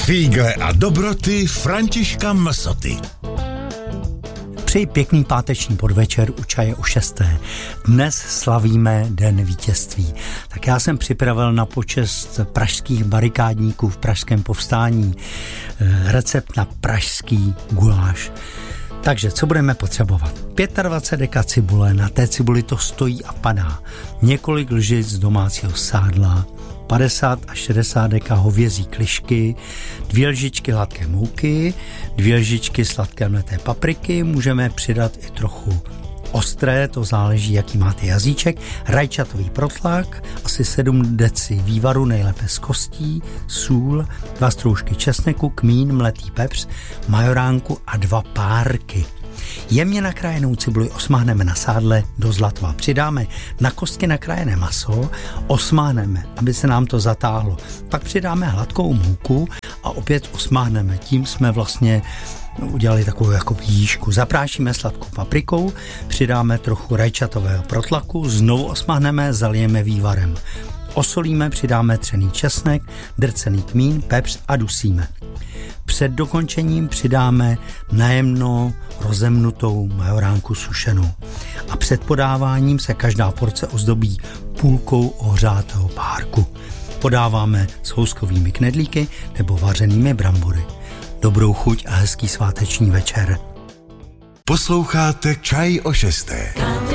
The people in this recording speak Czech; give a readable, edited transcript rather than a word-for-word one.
Fígle a dobroty Františka Msoty. Přeji pěkný páteční podvečer u čaje o 6. Dnes slavíme Den vítězství. Tak já jsem připravil na počest pražských barikádníků v pražském povstání recept na pražský guláš. Takže co budeme potřebovat? 25 deka cibule, na té cibuli to stojí a padá. Několik lžic z domácího sádla, 50 až 60 deka hovězí klišky, 2 lžičky hladké mouky, 2 lžičky sladké mleté papriky, můžeme přidat i trochu ostré, to záleží, jaký máte jazyček, rajčatový protlak, asi 7 deci vývaru, nejlépe z kostí, sůl, 2 stroužky česneku, kmín, mletý pepř, majoránku a 2 párky. Jemně nakrájenou cibuli osmáhneme na sádle do zlatva. Přidáme na kostky nakrájené maso, osmáhneme, aby se nám to zatáhlo. Pak přidáme hladkou mouku a opět osmáhneme. Tím jsme vlastně udělali takovou jako jížku. Zaprášíme sladkou paprikou, přidáme trochu rajčatového protlaku, znovu osmáhneme, zalijeme vývarem. Osolíme, přidáme třený česnek, drcený kmín, pepř a dusíme. Před dokončením přidáme najemno rozemnutou majoránku sušenou. A před podáváním se každá porce ozdobí půlkou ohřátého párku. Podáváme s houskovými knedlíky nebo vařenými brambory. Dobrou chuť a hezký sváteční večer. Posloucháte Čaj o 6.